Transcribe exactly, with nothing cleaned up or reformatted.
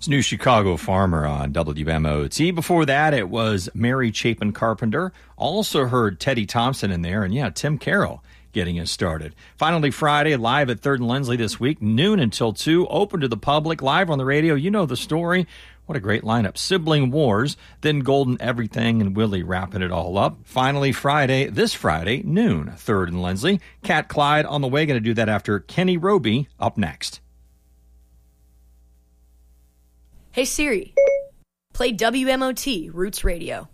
It's New Chicago Farmer on W M O T. Before that, it was Mary Chapin Carpenter. Also heard Teddy Thompson in there, and yeah, Tim Carroll getting us started. Finally, Friday, live at third and Lindsley this week, noon until two, open to the public, live on the radio. You know the story. What a great lineup. Sibling Wars, then Golden Everything, and Willie wrapping it all up. Finally, Friday, this Friday, noon, third and Lindsley. Cat Clyde on the way, going to do that after Kenny Roby up next. Hey Siri, play W M O T Roots Radio.